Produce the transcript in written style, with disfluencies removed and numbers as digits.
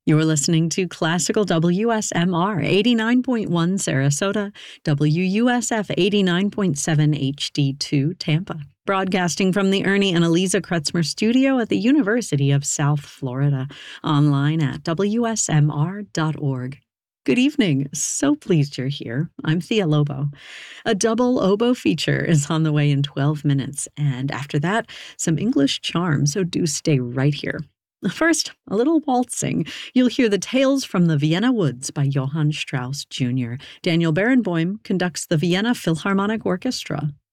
You're listening to Classical WSMR 89.1 Sarasota, WUSF 89.7 HD2 Tampa, broadcasting from the Ernie and Eliza Kretzmer studio at the University of South Florida, online at WSMR.org. Good evening. So pleased you're here. I'm Thea Lobo. A double oboe feature is on the way in 12 minutes, and after that, some English charm, so do stay right here. First, a little waltzing. You'll hear the Tales from the Vienna Woods by Johann Strauss Jr. Daniel Barenboim conducts the Vienna Philharmonic Orchestra.